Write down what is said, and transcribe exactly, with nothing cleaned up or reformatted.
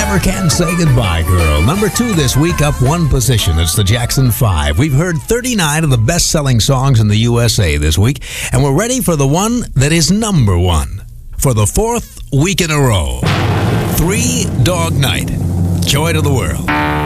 Never Can Say Goodbye Girl. Number two this week, up one position. It's the Jackson five. We've heard thirty-nine of the best-selling songs in the U S A this week, and we're ready for the one that is number one for the fourth week in a row. Three Dog Night. Joy to the World.